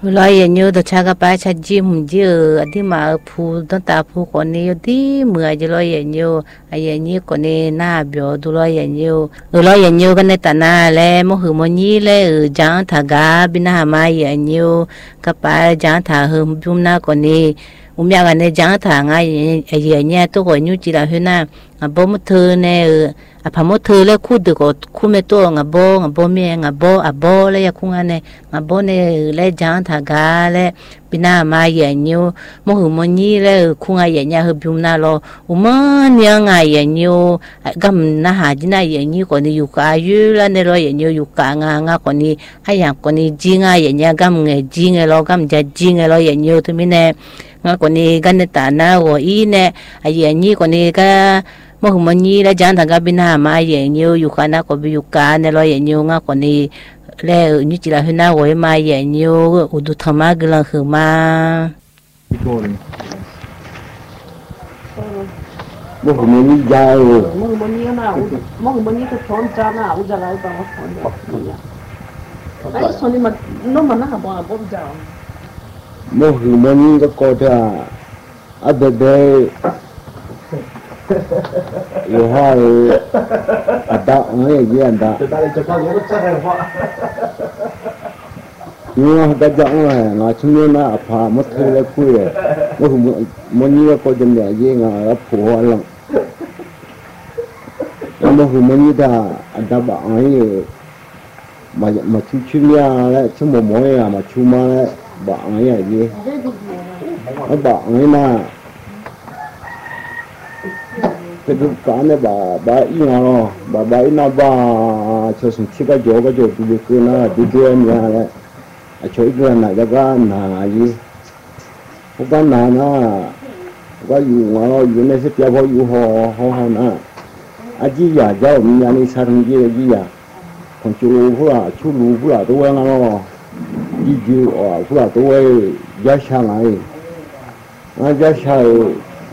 lo ye nyu to cha ga pa cha ji mu ji adi ma phu don ta phu ko ni di mu a ji lo ye nyu a ye ni ko ni na bio du lo ye nyu ga ne ta na le mo hu mo ni le jang tha ga bi na ma ye nyu ka pa jang tha hu bum na ko ni umya ga ne jang tha nga ye nya to ko nyu ji la hu na a bo mu thu ne a pa mo thu le khu de ko khu me to nga bo me nga bo a bo le ya khu nga ne nga bo ne le jang tha ga le bina ma ye nyu mo hu mo ni le khu nga ye nya hu bum na lo u ma nya nga ye nyu gam na ha ji na ye nyu ko ni yu ka yu la ne lo ye nyu yu ka nga ko ni ha ya ko ni ji nga ye nya gam nge ji nge lo gam ja ji nge lo ye nyu tu mi ne nga ko ni ga ne ta na wo i ne a ye nyu ko ni ga mo hu mo ni la jang tha ga bina ma ye nyu yu ka na ko bi yu ka ne lo ye nyu nga ko ni le như chỉ là hôm nào rồi mà vậy nhiều u du thầm á cái lần hử mà mo mo ni ja o mo ni na mo ni to thon cha na u ja lai ba thon ai so ni ma no ma na ba bo ja mo ni ko ta adade yo ha ada ngai ye anda yo da ja nga chune na apha mo thele khu ye mo ni ko jam ya ye nga phu ho lang mo ni da ada ba ai ma chu chu ya la chu mo ya ma chu ma la ba ai ya ye ba ai na cái cái này bà ý nào bà ý nào bà cho sinh chi cái chỗ tụi cái na tụi cái nhà này chỗ cái này cái na gì cái na nó cái yêu nó yêu này sẽ tiêu yêu họ na à chỉ giờ cháu mình nhà này sang gì giờ còn chú lù pula tôi nó đi chú pula tôi giá sang này nó giá sang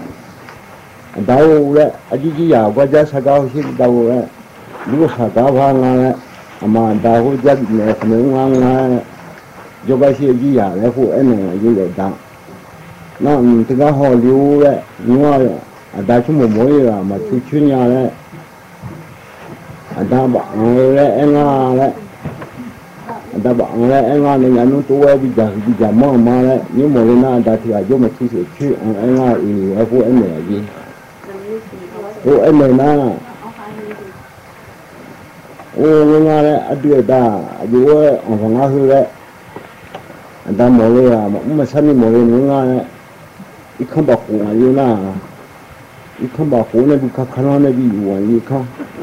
đâu đấy, anh chỉ giờ qua giá sao cao xin đâu đấy, nếu sao cao hơn là mà đâu có giá này không được ngon là do cái gì chỉ giờ đấy phụ em này như vậy đó, nó từ cái hồ liu đấy, ngoài đã chúng một mỗi là mà chú nhà đấy, đã bạn đấy em đấy, đã bạn đấy em này nhà nó tuổi bây giờ mà đấy, nếu mà lên là đã thì ở chỗ mà chú em thì phụ em này là gì? Ô em này na, ô nghe đấy, anh đưa ta, dù ông phòng ngã hư đấy, anh ta muaเลยà, mà sao đi muaเลยnữa nghe đấy, ít không bảo cũ này na, ít không bảo cũ này bị khắc khăn này bị uổng gì không?